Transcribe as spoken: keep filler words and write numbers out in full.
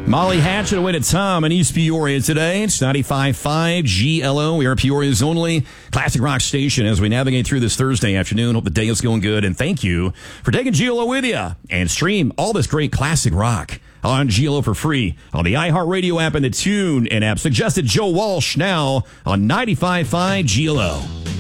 Molly Hatchet away to Tom in East Peoria today. It's ninety-five point five G L O. We are Peoria's only classic rock station as we navigate through this Thursday afternoon. Hope the day is going good. And thank you for taking G L O with you. And stream all this great classic rock on G L O for free on the iHeartRadio app and the TuneIn app. Suggested Joe Walsh now on ninety-five point five G L O.